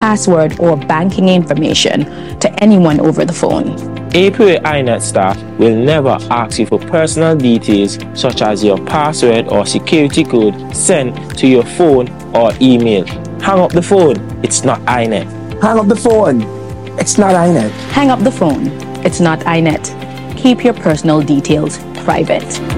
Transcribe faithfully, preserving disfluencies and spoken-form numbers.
password, or banking information to anyone over the phone. Apiary iNet staff will never ask you for personal details such as your password or security code sent to your phone or email. Hang up the phone, it's not iNet. Hang up the phone, it's not iNet. Hang up the phone, it's not iNet. Keep your personal details private.